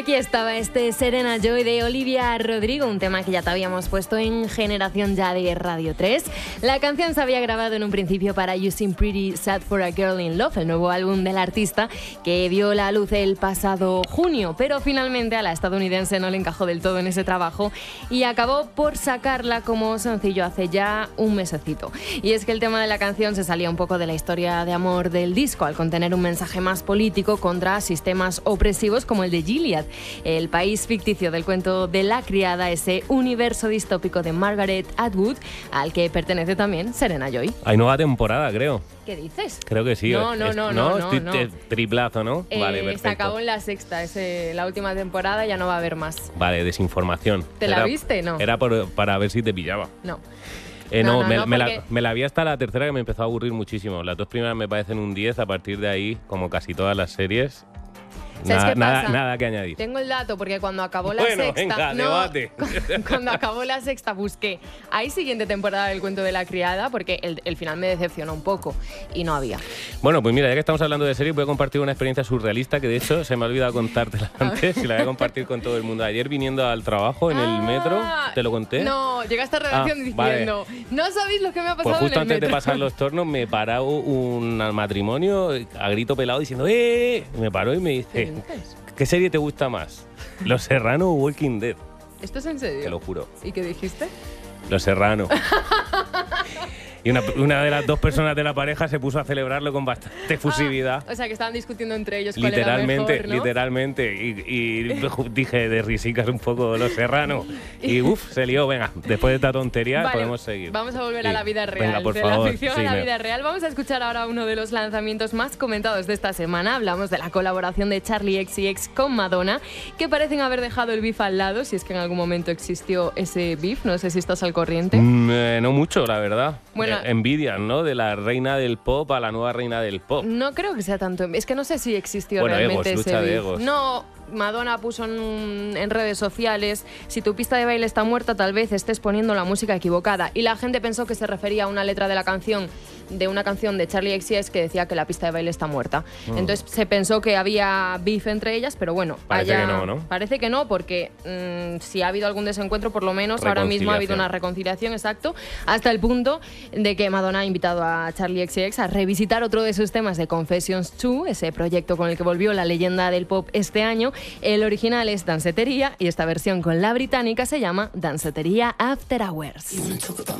Aquí estaba este Serena Joy de Olivia Rodrigo, un tema que ya te habíamos puesto en Generación Ya de Radio 3. La canción se había grabado en un principio para You Seem Pretty Sad for a Girl in Love, el nuevo álbum del artista que vio la luz el pasado junio, pero finalmente a la estadounidense no le encajó del todo en ese trabajo y acabó por sacarla como sencillo hace ya un mesecito. Y es que el tema de la canción se salía un poco de la historia de amor del disco al contener un mensaje más político contra sistemas opresivos como el de Gilead, el país ficticio del cuento de La criada, ese universo distópico de Margaret Atwood al que pertenece también Serena Joy. Hay nueva temporada, creo. ¿Qué dices? Creo que sí. No. Triplazo, ¿no? Vale, perfecto. Se acabó en la sexta, la última temporada, ya no va a haber más. Vale, desinformación. ¿Te la viste? No. Era para ver si te pillaba. No. Me la vi hasta la tercera, que me empezó a aburrir muchísimo. Las dos primeras me parecen un 10, a partir de ahí, como casi todas las series, nada que añadir. Tengo el dato porque cuando acabó la sexta... Venga, debate. Cuando acabó la sexta busqué, ¿hay siguiente temporada del cuento de La criada? Porque el final me decepcionó un poco y no había. Bueno, pues mira, ya que estamos hablando de series, voy a compartir una experiencia surrealista que de hecho se me ha olvidado contártela antes y la voy a compartir con todo el mundo. Ayer viniendo al trabajo en el metro, ¿te lo conté? No, llegaste a redacción diciendo, no sabéis lo que me ha pasado pues justo en el metro. Antes de pasar los tornos me paró un matrimonio a grito pelado diciendo me paró y me dice, ¿qué serie te gusta más? ¿Los Serrano o Walking Dead? ¿Esto es en serio? Te lo juro. ¿Y qué dijiste? Los Serrano. Y una de las dos personas de la pareja se puso a celebrarlo con bastante efusividad. O sea, que estaban discutiendo entre ellos cuál era mejor, ¿no? Literalmente. Y dije de risicas un poco Los Serrano. Y se lió. Venga, después de esta tontería podemos seguir. Vamos a volver a la vida real. Venga, por de favor. La ficción a la vida real. Vamos a escuchar ahora uno de los lanzamientos más comentados de esta semana. Hablamos de la colaboración de Charli XCX con Madonna, que parecen haber dejado el beef al lado, si es que en algún momento existió ese beef. No sé si estás al corriente. No mucho, la verdad. Bueno, envidian, ¿no? De la reina del pop a la nueva reina del pop. No creo que sea tanto. Es que no sé si existió egos, realmente ese lucha de beef. egos. No, Madonna puso en redes sociales: si tu pista de baile está muerta, tal vez estés poniendo la música equivocada. Y la gente pensó que se refería a una letra de una canción de Charli XCX que decía que la pista de baile está muerta. Entonces se pensó que había beef entre ellas, pero bueno, parece que no, ¿no? Parece que no, porque si ha habido algún desencuentro, por lo menos ahora mismo ha habido una reconciliación, exacto, hasta el punto de que Madonna ha invitado a Charli XCX a revisitar otro de sus temas de Confessions 2, ese proyecto con el que volvió la leyenda del pop este año. El original es Dancetería y esta versión con la británica se llama Dancetería After Hours.